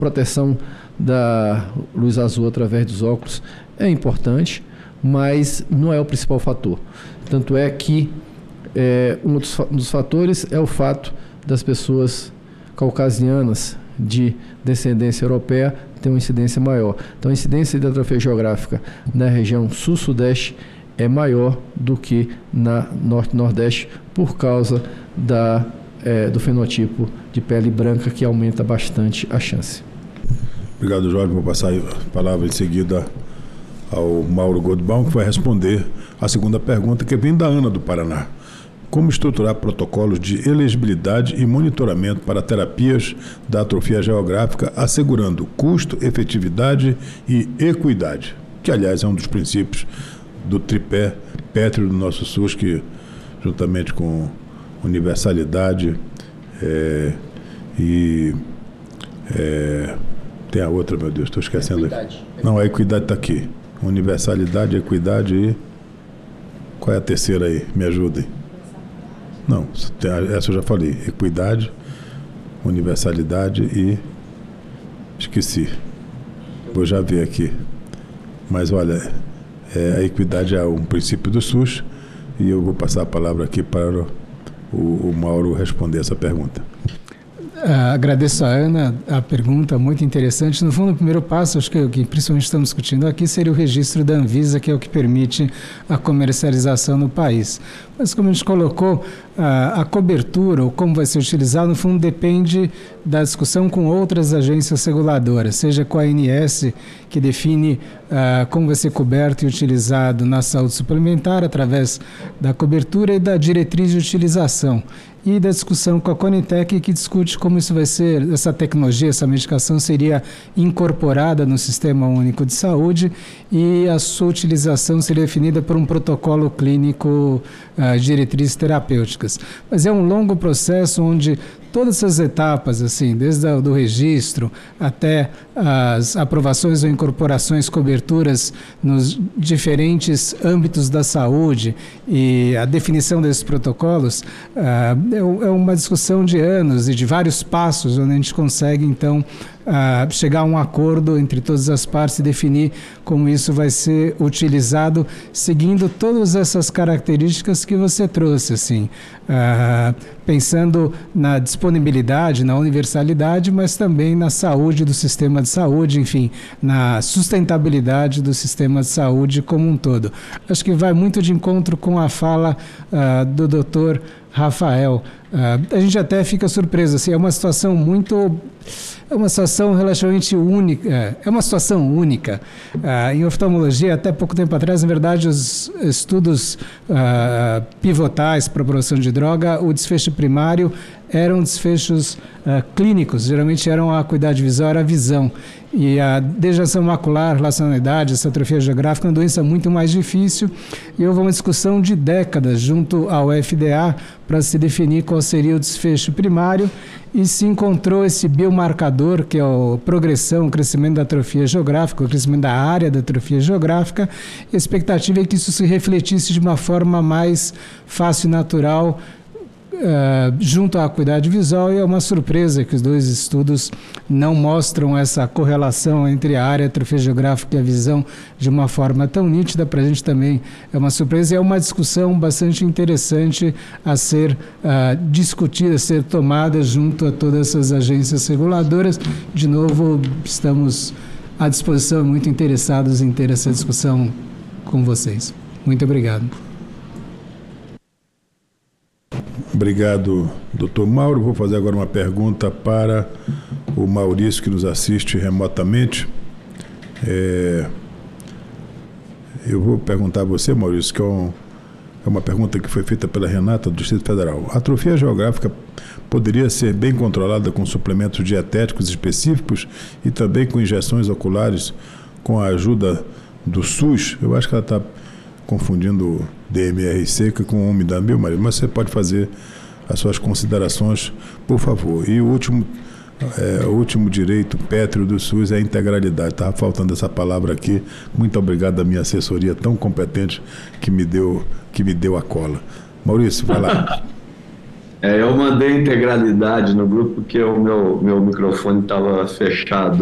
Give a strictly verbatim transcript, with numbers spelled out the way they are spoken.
proteção da luz azul através dos óculos é importante, mas não é o principal fator. Tanto é que é, um dos, um dos fatores é o fato das pessoas caucasianas de descendência europeia ter uma incidência maior. Então, a incidência de atrofia geográfica na região sul-sudeste é maior do que na norte-nordeste por causa da, é, do fenotipo de pele branca, que aumenta bastante a chance. Obrigado, Jorge. Vou passar a palavra em seguida ao Mauro Goldbaum, que vai responder a segunda pergunta, que vem da Ana, do Paraná. Como estruturar protocolos de elegibilidade e monitoramento para terapias da atrofia geográfica, assegurando custo, efetividade e equidade, que, aliás, é um dos princípios do tripé pétreo do nosso SUS, que, juntamente com universalidade é, e... É, tem a outra, meu Deus, estou esquecendo. Equidade. Não, a equidade está aqui. Universalidade, equidade e... Qual é a terceira aí? Me ajudem. Não, essa eu já falei. Equidade, universalidade e... Esqueci. Vou já ver aqui. Mas, olha, é, a equidade é um princípio do SUS e eu vou passar a palavra aqui para o, o Mauro responder essa pergunta. Uh, agradeço a Ana a pergunta, muito interessante. No fundo, o primeiro passo, acho que o que principalmente estamos discutindo aqui, seria o registro da Anvisa, que é o que permite a comercialização no país. Mas, como a gente colocou, uh, a cobertura, ou como vai ser utilizado, no fundo, depende da discussão com outras agências reguladoras, seja com a A N S, que define uh, como vai ser coberto e utilizado na saúde suplementar, através da cobertura e da diretriz de utilização, e da discussão com a Conitec, que discute como isso vai ser, essa tecnologia, essa medicação seria incorporada no Sistema Único de Saúde e a sua utilização seria definida por um protocolo clínico, uh, diretrizes terapêuticas. Mas é um longo processo onde todas essas etapas, assim, desde o do registro até as aprovações ou incorporações, coberturas nos diferentes âmbitos da saúde e a definição desses protocolos, uh, é uma discussão de anos e de vários passos, onde a gente consegue, então, uh, chegar a um acordo entre todas as partes e definir como isso vai ser utilizado, seguindo todas essas características que você trouxe, assim, uh, pensando na disponibilidade, na universalidade, mas também na saúde do sistema de saúde, enfim, na sustentabilidade do sistema de saúde como um todo. Acho que vai muito de encontro com a fala uh, do doutor Rafael. Uh, a gente até fica surpreso, assim, é uma situação muito... É uma situação relativamente única, é uma situação única. Uh, em oftalmologia, até pouco tempo atrás, na verdade, os estudos uh, pivotais para a produção de droga, o desfecho primário eram desfechos uh, clínicos, geralmente eram a acuidade visual, era a visão. E a degeneração macular relacionada à idade, essa atrofia geográfica, é uma doença muito mais difícil. E houve uma discussão de décadas junto ao F D A para se definir qual seria o desfecho primário e se encontrou esse biomarcador, que é a progressão, o crescimento da atrofia geográfica, o crescimento da área da atrofia geográfica. E a expectativa é que isso se refletisse de uma forma mais fácil e natural Uh, junto à acuidade visual, e é uma surpresa que os dois estudos não mostram essa correlação entre a área, a atrofia geográfica e a visão de uma forma tão nítida. Para a gente também é uma surpresa e é uma discussão bastante interessante a ser uh, discutida, a ser tomada junto a todas essas agências reguladoras. De novo, estamos à disposição, muito interessados em ter essa discussão com vocês. Muito obrigado. Obrigado, doutor Mauro. Vou fazer agora uma pergunta para o Maurício, que nos assiste remotamente. É... Eu vou perguntar a você, Maurício, que é, um... é uma pergunta que foi feita pela Renata, do Distrito Federal. A atrofia geográfica poderia ser bem controlada com suplementos dietéticos específicos e também com injeções oculares com a ajuda do SUS? Eu acho que ela está confundindo D M R seca com umidamil, Maria, mas você pode fazer as suas considerações, por favor. E o último, é, o último direito pétreo do SUS é a integralidade. Estava faltando essa palavra aqui. Muito obrigado à minha assessoria tão competente que me deu, que me deu a cola. Maurício, vai lá. É, eu mandei integralidade no grupo porque o meu, meu microfone estava fechado.